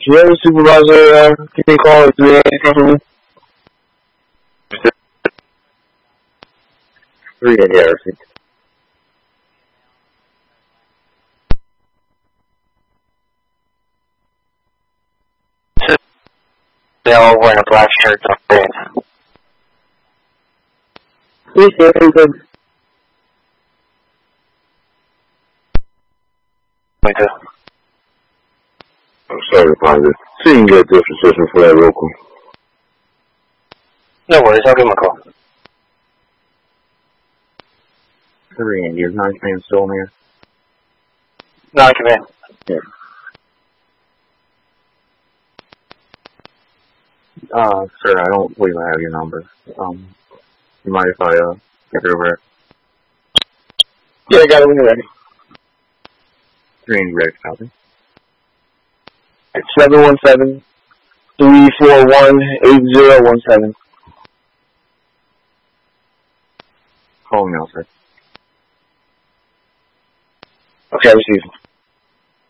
Do you have a supervisor, can you call 380 for me? 380, I received. They're all wearing a black shirt. Please, very good. I'm sorry to find this. See you can get this position for that real quick. No worries, I'll give him a call. 380, is 9 man still in here? No, I come in. Yeah. Sir, I don't believe I have your number. You mind if I, get it over it? Yeah, I got it when you're ready. 380, ready, copy. 717-341-8017. Calling now, sir. Okay, I received.